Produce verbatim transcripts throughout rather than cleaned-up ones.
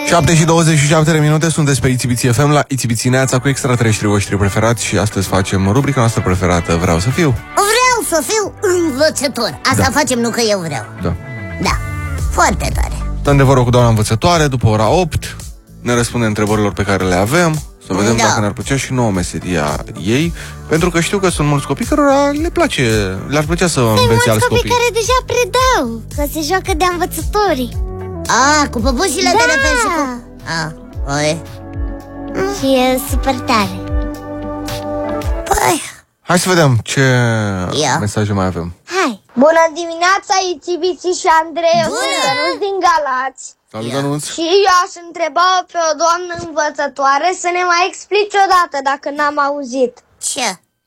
șapte și douăzeci și șapte de minute, sunteți pe Itibiții F M la Itibiții Neața cu extraterestrii voștri preferați și astăzi facem rubrica noastră preferată, Vreau să fiu. Vreau să fiu învățător. Asta da. facem, nu că eu vreau. Da. Da, foarte tare. Stăm de vorbă cu doamna învățătoare după ora opt. Ne răspunde întrebărilor pe care le avem. Să vedem da. dacă ne-ar plăcea și nouă meseria ei. Pentru că știu că sunt mulți copii cărora le place, le-ar plăcea să învețe alți copii. Sunt mulți copii care deja predau, că se joacă de învățători. Ah, cu păpușile da. de repede și cu... Ah, oi. Și e super tare. Păi... Hai să vedem ce Ia. mesaje mai avem. Hai. Bună dimineața, Itibiții și Andrei. Sunt din Galați. Salut, Anuț. Și eu aș întreba pe o doamnă învățătoare să ne mai explice o dată, dacă n-am auzit. Ce?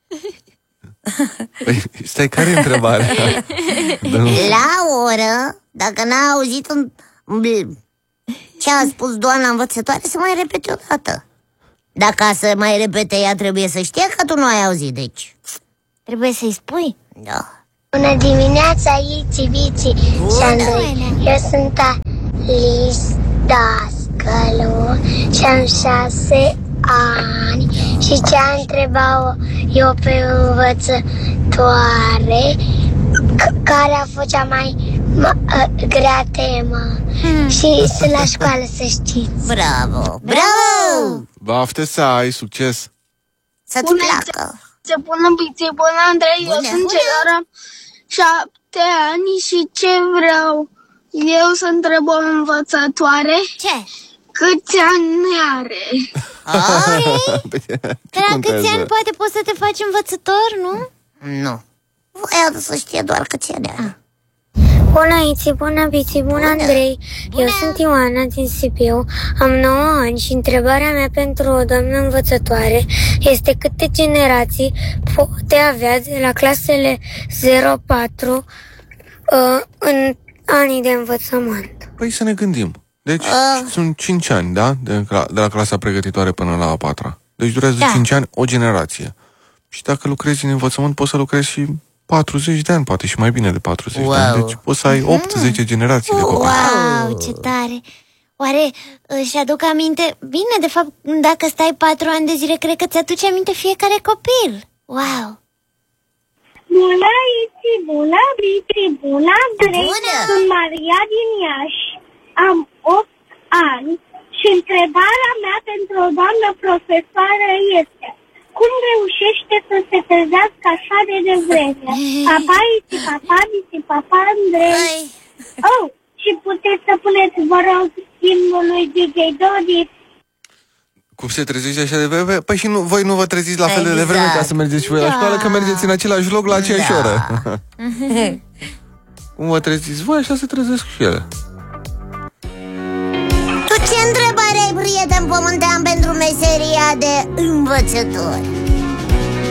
Păi, stai, care e întrebarea? La oră, dacă n-a auzit un... ce a spus doamna învățătoare, să mai repete o dată. Dacă să mai repete, ea trebuie să știe că tu nu ai auzit, deci trebuie să-i spui. Da. Bună dimineața, Itibiții și Andrei. Eu sunt Alice Dascălu și am șase ani. Și ce a întrebat eu pe învățătoare, care a fost cea mai grea temă. hmm. Și sunt la școală, să știți. Bravo, bravo! Bafte să ai succes. Să-ți placă. Bună, Biții, bună, Andrei. Eu sunt celor șapte ani și ce vreau eu să întreb o învățătoare? Ce? Câți ani are? Dar la câți ani poate poți să te faci învățător, nu? Nu. Voiam să știe doar câți ani are. Bună, Iți, bună, Biții, bună, Andrei. Eu sunt Ioana din Sibiu, am nouă ani și întrebarea mea pentru o doamnă învățătoare este câte generații poate avea de la clasele zero patru uh, în anii de învățământ. Păi să ne gândim. Deci uh. sunt cinci ani, da? De, de la clasa pregătitoare până la a patra. Deci durează da. cinci ani, o generație. Și dacă lucrezi în învățământ, poți să lucrezi și patruzeci de ani, poate și mai bine de patruzeci wow. de ani. Deci poți să ai opt zece generații de copii. Wow, ce tare! Oare își aduc aminte? Bine, de fapt, dacă stai patru ani de zile, cred că ți-aduce aminte fiecare copil. Wow! Bună, Iți, bună, Biții, bună, Andrei. Bună. Sunt Maria din Iași. Am opt ani și întrebarea mea pentru o doamnă profesoară este: cum reușește să se trezească așa de devreme? Papa, Iți, papa, Biții, papa, Andrei. Păi. Oh, și puteți să puneți, vă rog, imnul lui D J Dodi. Cum se trezește așa de vreme? Păi și nu, voi nu vă treziți la fel de Exact. devreme ca să mergeți și voi la Da. școală, că mergeți în același loc la aceeași Da. oră. Cum vă treziți voi, așa se trezesc și ele. Tu ce întrebare ai, prieten pământean, pentru meseria de învățător?